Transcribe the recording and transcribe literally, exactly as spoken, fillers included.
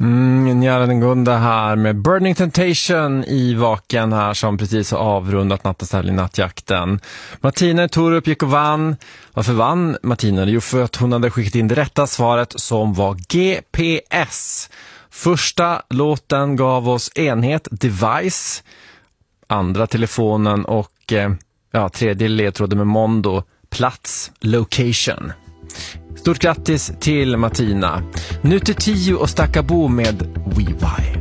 Mm, Njaran Gunda här med Burning Temptation i Vaken här som precis har avrundat nattastävling nattjakten. Martina Torup gick och vann. Varför vann Martina? Jo, för att hon hade skickat in det rätta svaret som var G P S. Första låten gav oss enhet, device. Andra telefonen och eh, ja, tredje ledtråden med Mondo, plats, location. Stort grattis till Martina. Nu till tio och Stackabo med WeBuy.